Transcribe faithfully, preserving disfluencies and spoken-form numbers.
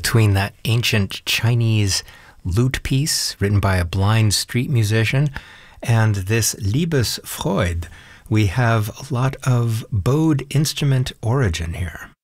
between that ancient Chinese lute piece written by a blind street musician and this Liebesfreude, we have a lot of bowed instrument origin here.